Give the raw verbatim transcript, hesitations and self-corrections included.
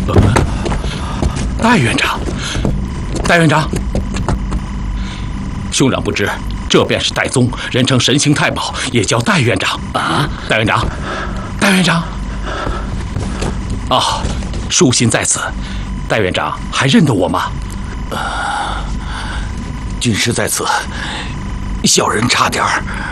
戴院长，戴院长，兄长不知，这便是戴宗，人称神行太保，也叫戴院长啊。戴院长，戴院长，啊，书信在此，戴院长还认得我吗？ 呃，军师在此，小人差点儿。